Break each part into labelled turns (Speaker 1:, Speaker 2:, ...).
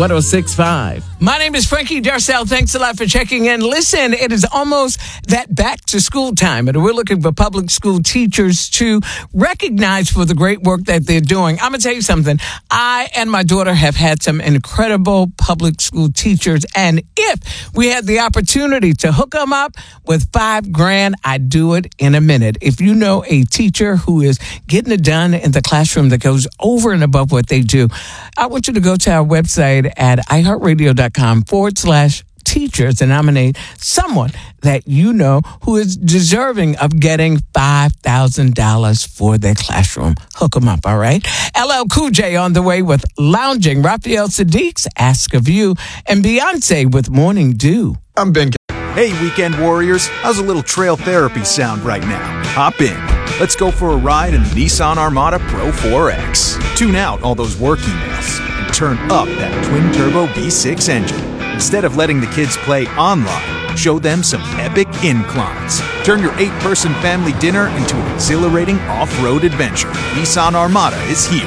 Speaker 1: 106.5.
Speaker 2: My name is Frankie Darcell. Thanks a lot for checking in. Listen, it is almost that back to school time, and we're looking for public school teachers to recognize for the great work that they're doing. I'm going to tell you something. I and my daughter have had some incredible public school teachers, and if we had the opportunity to hook them up with $5,000, I'd do it in a minute. If you know a teacher who is getting it done in the classroom that goes over and above what they do, I want you to go to our website at iHeartRadio.com/teachers and nominate someone that you know who is deserving of getting $5,000 for their classroom. Hook them up, all right? LL Cool J on the way with Lounging. Raphael Sadiq's Ask of You, and Beyonce with Morning Dew.
Speaker 3: I'm Ben.
Speaker 4: Hey, weekend warriors. How's a little trail therapy sound right now? Hop in. Let's go for a ride in the Nissan Armada Pro 4X. Tune out all those work emails and turn up that twin-turbo V6 engine. Instead of letting the kids play online, show them some epic inclines. Turn your 8-person family dinner into an exhilarating off-road adventure. Nissan Armada is here.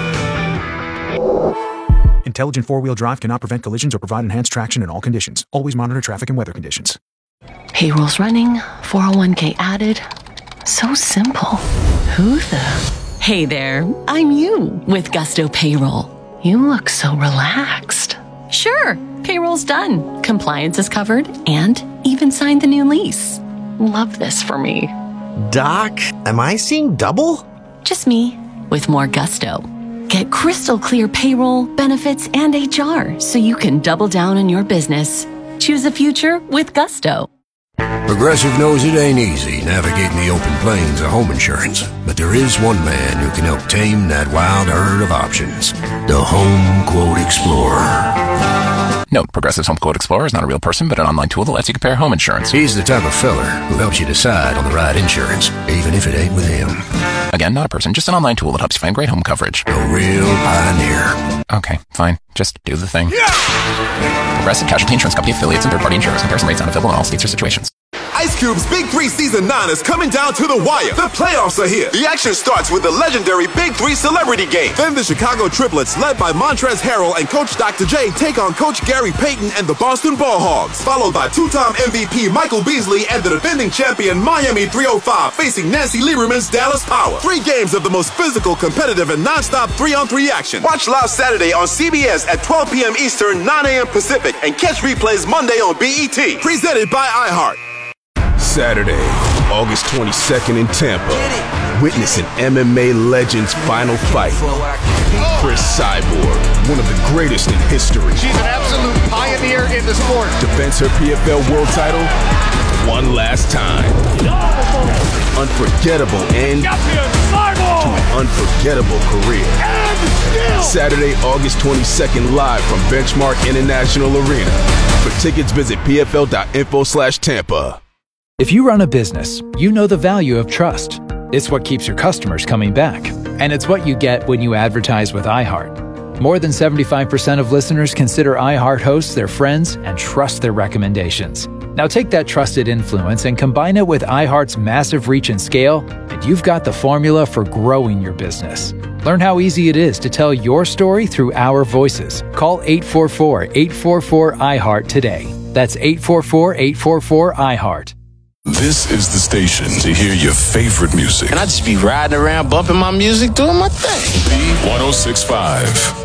Speaker 4: Intelligent four-wheel drive cannot prevent collisions or provide enhanced traction in all conditions. Always monitor traffic and weather conditions.
Speaker 5: Payroll's running, 401k added. So simple. Who the? Hey there, I'm you with Gusto Payroll. You look so relaxed. Sure, payroll's done. Compliance is covered and even signed the new lease. Love this for me.
Speaker 6: Doc, am I seeing double?
Speaker 5: Just me with more gusto. Get crystal clear payroll, benefits, and HR so you can double down on your business. Choose a future with Gusto.
Speaker 7: Progressive knows it ain't easy navigating the open plains of home insurance, but there is one man who can help tame that wild herd of options. The Home Quote Explorer.
Speaker 8: Note, Progressive's Home Quote Explorer is not a real person, but an online tool that lets you compare home insurance.
Speaker 7: He's the type of feller who helps you decide on the right insurance, even if it ain't with him.
Speaker 8: Again, not a person, just an online tool that helps you find great home coverage.
Speaker 7: A real pioneer.
Speaker 8: Okay, fine. Just do the thing. Yeah! Progressive Casualty Insurance Company affiliates and third-party insurers. Comparison rates not available in all states or situations.
Speaker 9: Ice Cube's Big 3 Season 9 is coming down to the wire. The playoffs are here. The action starts with the legendary Big 3 Celebrity Game. Then the Chicago Triplets, led by Montrezl Harrell and Coach Dr. J, take on Coach Gary Payton and the Boston Ball Hogs, followed by two-time MVP Michael Beasley and the defending champion Miami 305 facing Nancy Lieberman's Dallas Power. 3 games of the most physical, competitive, and non-stop 3-on-3 action. Watch live Saturday on CBS at 12 p.m. Eastern, 9 a.m. Pacific, and catch replays Monday on BET. Presented by iHeart.
Speaker 10: Saturday, August 22nd in Tampa. Witness an MMA legend's final fight. Chris Cyborg, one of the greatest in history.
Speaker 11: She's an absolute pioneer in the sport.
Speaker 10: Defends her PFL world title one last time. Unforgettable end to an unforgettable career. Saturday, August 22nd, live from Benchmark International Arena. For tickets, visit pfl.info/Tampa.
Speaker 12: If you run a business, you know the value of trust. It's what keeps your customers coming back. And it's what you get when you advertise with iHeart. More than 75% of listeners consider iHeart hosts their friends and trust their recommendations. Now take that trusted influence and combine it with iHeart's massive reach and scale, and you've got the formula for growing your business. Learn how easy it is to tell your story through our voices. Call 844-844-iHeart today. That's 844-844-iHeart.
Speaker 13: This is the station to hear your favorite music.
Speaker 14: And I just be riding around bumping my music, doing my thing.
Speaker 13: B 106.5.